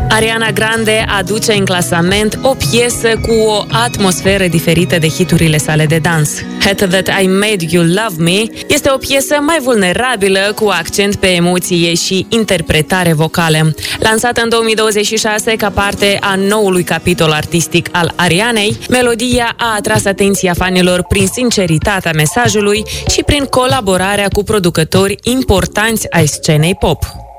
Ariana Grande aduce în clasament o piesă cu o atmosferă diferită de hiturile sale de dans. Had That I Made You Love Me este o piesă mai vulnerabilă, cu accent pe emoție și interpretare vocală. Lansată în 2026 ca parte a noului capitol artistic al Arianei, melodia a atras atenția fanilor prin sinceritatea mesajului și prin colaborarea cu producători importanți ai scenei pop.